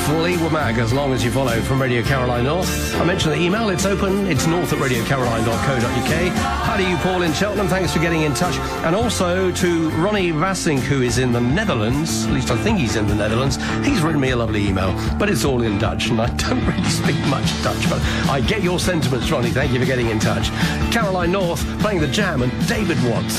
Fleetwood Mac, As Long As You Follow, from Radio Caroline North. I mentioned the email, it's open, it's north@radiocaroline.co.uk. Hi to you, Paul in Cheltenham, thanks for getting in touch. And also to Ronnie Vassink, who is in the Netherlands, at least I think he's in the Netherlands. He's written me a lovely email, but it's all in Dutch, and I don't really speak much Dutch, but I get your sentiments, Ronnie. Thank you for getting in touch. Caroline North playing the Jam and David Watts.